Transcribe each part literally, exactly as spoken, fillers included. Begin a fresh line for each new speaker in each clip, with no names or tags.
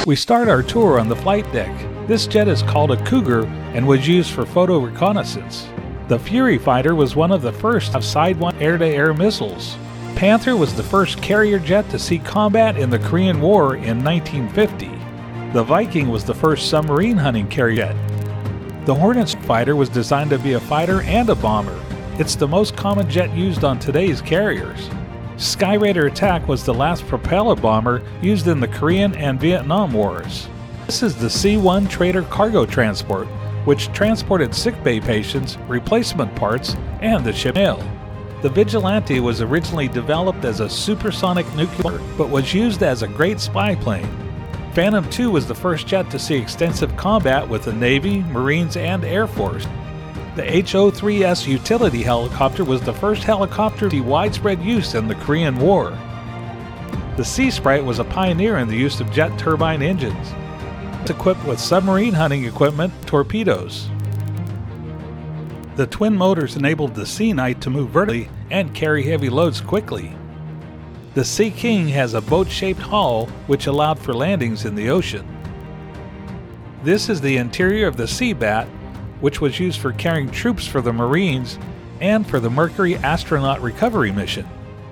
We start our tour on the flight deck. This jet is called a Cougar and was used for photo reconnaissance. The Fury fighter was one of the first of Sidewinder air-to-air missiles. Panther was the first carrier jet to see combat in the Korean War in nineteen fifty. The Viking was the first submarine hunting carrier jet. The Hornet fighter was designed to be a fighter and a bomber. It's the most common jet used on today's carriers. Skyraider Attack was the last propeller bomber used in the Korean and Vietnam Wars. This is the C one Trader cargo transport, which transported sickbay patients, replacement parts, and the ship mail. The Vigilante was originally developed as a supersonic nuclear, but was used as a great spy plane. Phantom two was the first jet to see extensive combat with the Navy, Marines, and Air Force. The H O three S utility helicopter was the first helicopter to see widespread use in the Korean War. The Sea Sprite was a pioneer in the use of jet turbine engines. It's equipped with submarine hunting equipment, torpedoes. The twin motors enabled the Sea Knight to move vertically and carry heavy loads quickly. The Sea King has a boat-shaped hull which allowed for landings in the ocean. This is the interior of the Sea Bat, which was used for carrying troops for the Marines and for the Mercury astronaut recovery mission.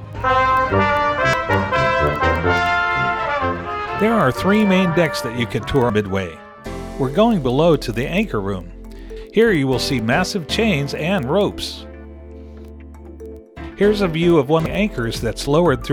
There are three main decks that you can tour midway. We're going below to the anchor room. Here you will see massive chains and ropes. Here's a view of one of the anchors that's lowered through